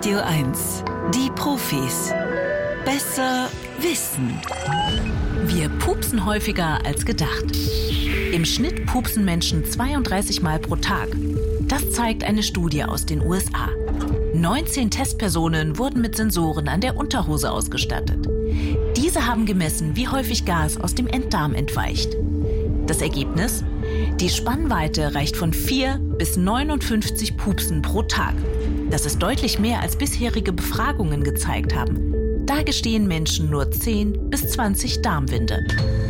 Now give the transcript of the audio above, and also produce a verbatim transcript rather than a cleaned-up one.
Radio eins. Die Profis. Besser wissen. Wir pupsen häufiger als gedacht. Im Schnitt pupsen Menschen zweiunddreißig Mal pro Tag. Das zeigt eine Studie aus den U S A. neunzehn Testpersonen wurden mit Sensoren an der Unterhose ausgestattet. Diese haben gemessen, wie häufig Gas aus dem Enddarm entweicht. Das Ergebnis? Die Spannweite reicht von vier bis neunundfünfzig Pupsen pro Tag. Das ist deutlich mehr, als bisherige Befragungen gezeigt haben. Da gestehen Menschen nur zehn bis zwanzig Darmwinde.